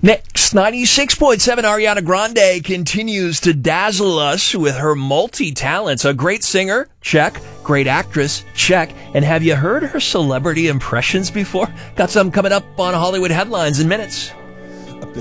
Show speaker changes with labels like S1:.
S1: Next, 96.7 Ariana Grande continues to dazzle us with her multi-talents. A great singer, check. Great actress, check. And have you heard her celebrity impressions before? Got some coming up on Hollywood Headlines in minutes.